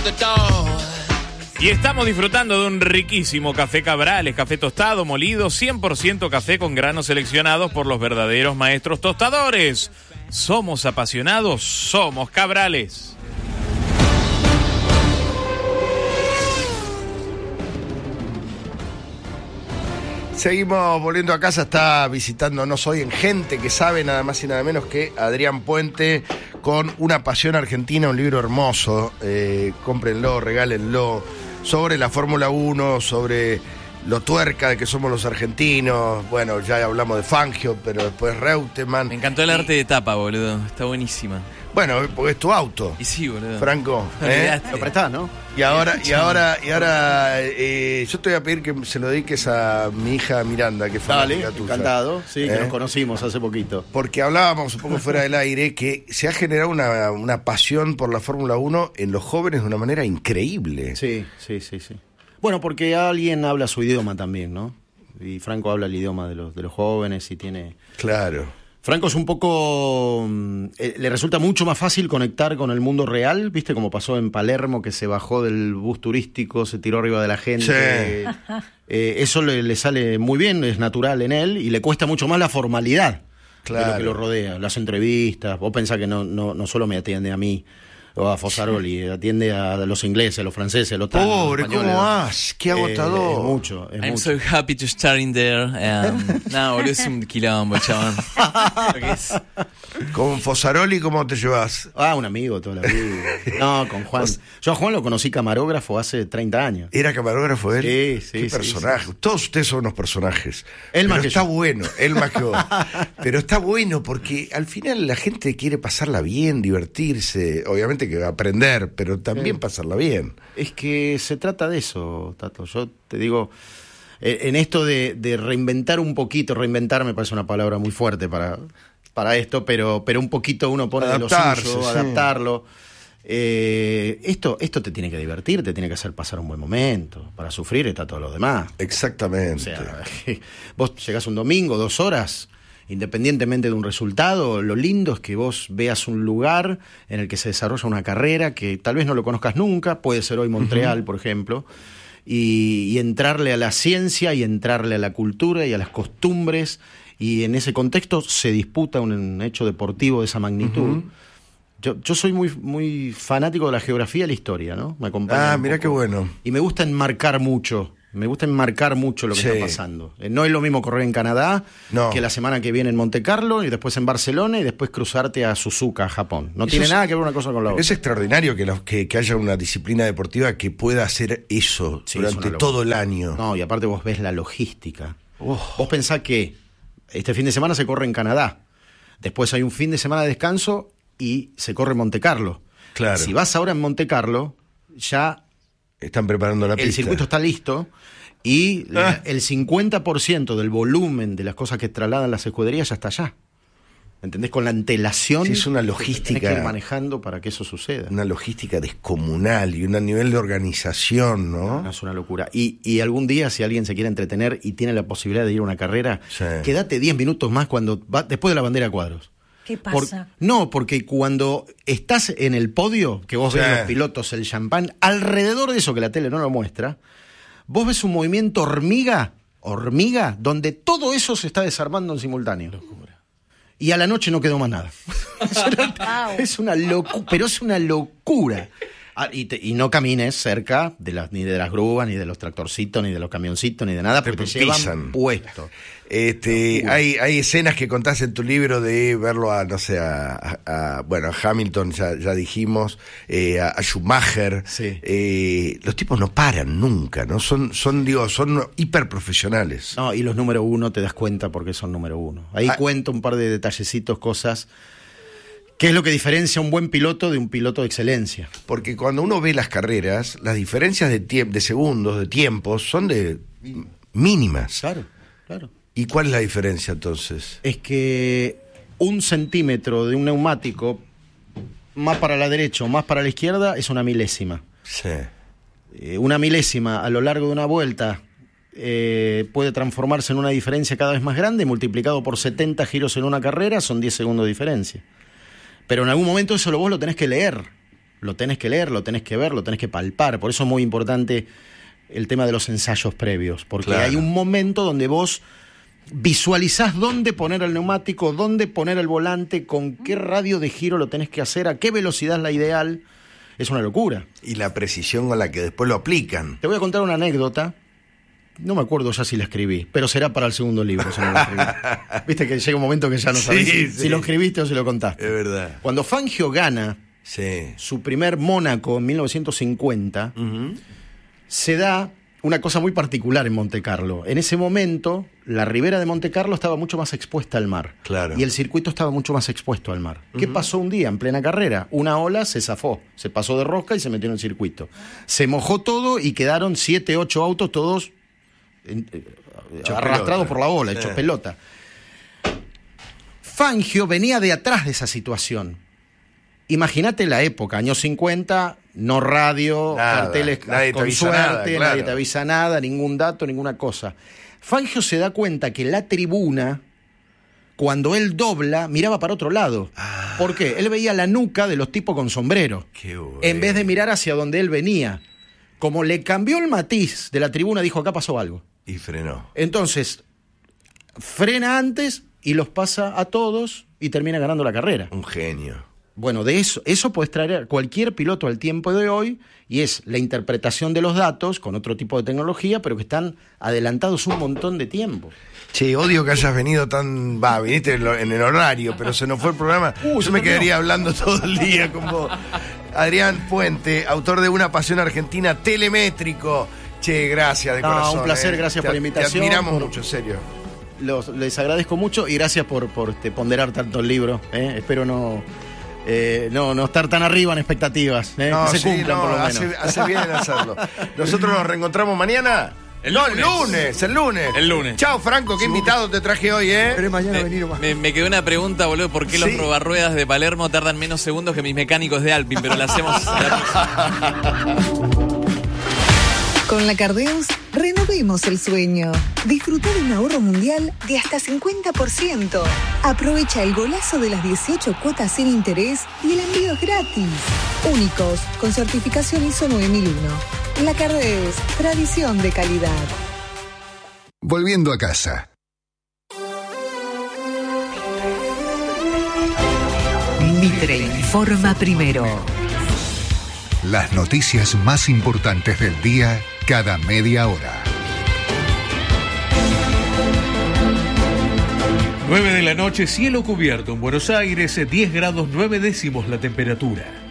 Y estamos disfrutando de un riquísimo café Cabrales, café tostado, molido, 100% café con granos seleccionados por los verdaderos maestros tostadores. Somos apasionados, somos Cabrales. Seguimos volviendo a casa, está visitándonos hoy en Gente que Sabe, nada más y nada menos que Adrián Puente, con Una Pasión Argentina, un libro hermoso, cómprenlo, regálenlo, sobre la Fórmula 1, sobre lo tuerca que somos los argentinos. Bueno, ya hablamos de Fangio, pero después Reutemann. Me encantó el arte de tapa, boludo, está buenísima. Bueno, porque es tu auto. Y sí, boludo. Franco, Lo prestás, ¿no? Y ahora, yo te voy a pedir que se lo dediques a mi hija Miranda, que fue Dale, amiga tuya. encantado, sí, que nos conocimos hace poquito. Porque hablábamos un poco fuera del aire que se ha generado una pasión por la Fórmula 1 en los jóvenes de una manera increíble. Sí. Bueno, porque alguien habla su idioma también, ¿no? Y Franco habla el idioma de los jóvenes y tiene... Claro. Franco es un poco... le resulta mucho más fácil conectar con el mundo real, ¿viste? Como pasó en Palermo, que se bajó del bus turístico, se tiró arriba de la gente. Sí. Eso le sale muy bien, es natural en él, y le cuesta mucho más la formalidad de lo que lo rodea. Las entrevistas, vos pensás que no solo me atiende a mí, o a Fossaroli, atiende a los ingleses, a los franceses, a los pobre, ¿cómo vas? Qué agotador. Es mucho. I'm so happy to start in there. No, boludo, es un quilombo, chabón. ¿Con Fossaroli cómo te llevas? Un amigo toda la vida. No, con Juan. Yo a Juan lo conocí camarógrafo hace 30 años. ¿Era camarógrafo él? Sí. Qué personaje. Sí. Todos ustedes son unos personajes. Él más que está yo. Bueno, él más que vos. Pero está bueno porque al final la gente quiere pasarla bien, divertirse. Obviamente que va a aprender, pero también pasarla bien. Es que se trata de eso, Tato. Yo te digo, en esto de reinventar un poquito, reinventar me parece una palabra muy fuerte para esto, pero un poquito uno pone de lo suyo, adaptarlo. Esto te tiene que divertir, te tiene que hacer pasar un buen momento. Para sufrir está todo lo demás. Exactamente. O sea, vos llegás un domingo, 2 horas... Independientemente de un resultado, lo lindo es que vos veas un lugar en el que se desarrolla una carrera que tal vez no lo conozcas nunca, puede ser hoy Montreal, por ejemplo, y entrarle a la ciencia y entrarle a la cultura y a las costumbres, y en ese contexto se disputa un hecho deportivo de esa magnitud. Yo soy muy fanático de la geografía y la historia, ¿no? Me acompaña mirá qué bueno. Y me gusta enmarcar mucho. Me gusta enmarcar mucho lo que está pasando. No es lo mismo correr en Canadá que la semana que viene en Monte Carlo y después en Barcelona y después cruzarte a Suzuka, Japón. No tiene nada que ver una cosa con la otra. Es extraordinario que haya una disciplina deportiva que pueda hacer eso durante todo el año. No, y aparte vos ves la logística. Vos pensás que este fin de semana se corre en Canadá. Después hay un fin de semana de descanso y se corre en Monte Carlo. Claro. Si vas ahora en Monte Carlo, ya... Están preparando la pista. El circuito está listo y el 50% del volumen de las cosas que trasladan las escuderías ya está allá. ¿Entendés? Con la antelación. Sí, es una logística. Que tenés que ir manejando para que eso suceda. Una logística descomunal y un nivel de organización, ¿no? No, es una locura. Y algún día, si alguien se quiere entretener y tiene la posibilidad de ir a una carrera, quédate 10 minutos más después de la bandera a cuadros. ¿Qué pasa? Porque cuando estás en el podio, que vos ves los pilotos, el champán, alrededor de eso que la tele no lo muestra, vos ves un movimiento hormiga, donde todo eso se está desarmando en simultáneo. Locura. Y a la noche no quedó más nada. Es una locura, pero es una locura. Y no camines cerca ni de las grúas, ni de los tractorcitos, ni de los camioncitos, ni de nada, porque te llevan puesto. Hay escenas que contás en tu libro de verlo a Hamilton, ya dijimos, a Schumacher. Sí. Los tipos no paran nunca, ¿no? Son hiperprofesionales. No, y los número 1 te das cuenta porque son número 1. Ahí cuento un par de detallecitos, cosas... ¿Qué es lo que diferencia a un buen piloto de un piloto de excelencia? Porque cuando uno ve las carreras, las diferencias de segundos, de tiempos, son mínimas. Claro. ¿Y cuál es la diferencia entonces? Es que 1 centímetro de un neumático, más para la derecha o más para la izquierda, es una milésima. Sí. Una milésima a lo largo de una vuelta puede transformarse en una diferencia cada vez más grande, multiplicado por 70 giros en una carrera, son 10 segundos de diferencia. Pero en algún momento eso vos lo tenés que leer. lo tenés que leer, lo tenés que ver, lo tenés que palpar. Por eso es muy importante el tema de los ensayos previos, porque Claro. hay un momento donde vos visualizás dónde poner el neumático, dónde poner el volante, con qué radio de giro lo tenés que hacer, a qué velocidad es la ideal. Es una locura. Y la precisión con la que después lo aplican. Te voy a contar una anécdota. No me acuerdo ya si la escribí, pero será para el segundo libro si no la escribí. Viste que llega un momento que ya no sabés Sí, si sí. lo escribiste o si lo contaste. Es verdad. Cuando Fangio gana Sí. su primer Mónaco en 1950, se da una cosa muy particular en Monte Carlo. En ese momento, la ribera de Monte Carlo estaba mucho más expuesta al mar. Claro. Y el circuito estaba mucho más expuesto al mar. ¿Qué pasó un día en plena carrera? Una ola se zafó, se pasó de rosca y se metió en el circuito. Se mojó todo y quedaron 7, 8 autos todos arrastrados pelota. por la ola, Sí. hechos pelota. Fangio venía de atrás de esa situación. Imagínate la época, años 50, no radio, Nada, carteles nadie te con avisa suerte, nada, claro. nadie te avisa nada, ningún dato, ninguna cosa. Fangio se da cuenta que la tribuna, cuando él dobla, miraba para otro lado. ¿Por qué? Él veía la nuca de los tipos con sombrero, Qué bueno. en vez de mirar hacia donde él venía. Como le cambió el matiz de la tribuna, dijo, acá pasó algo. Y frenó. Entonces, frena antes y los pasa a todos y termina ganando la carrera. Un genio. Bueno, de eso puedes traer a cualquier piloto al tiempo de hoy, y es la interpretación de los datos con otro tipo de tecnología, pero que están adelantados un montón de tiempo. Che, odio que hayas venido tan... viniste en el horario, pero se nos fue el programa. Yo se me terminó. quedaría hablando todo el día con vos. Adrián Puente, autor de Una Pasión Argentina, Telemétrico. Che, gracias de No, corazón. un placer, gracias por la invitación, Te admiramos por- mucho, en serio. Les agradezco mucho y gracias por ponderar tanto el libro. Espero no estar tan arriba en expectativas. Que se sí, cumplan por lo menos. hace bien en hacerlo. Nosotros nos reencontramos mañana. El lunes. El lunes. Chao, Franco, qué invitado te traje hoy, Esperé mañana venir nomás. Me quedó una pregunta, boludo. ¿Por qué los Sí. robarruedas de Palermo tardan menos segundos que mis mecánicos de Alpine? Pero la hacemos. Con la Cardeus, renovemos el sueño. Disfruta de un ahorro mundial de hasta 50%. Aprovecha el golazo de las 18 cuotas sin interés y el envío es gratis. Únicos, con certificación ISO 9001. La Cardeus, tradición de calidad. Volviendo a casa. Mitre informa primero. Las noticias más importantes del día cada media hora. 9 de la noche, cielo cubierto en Buenos Aires, 10 grados 9 décimos la temperatura.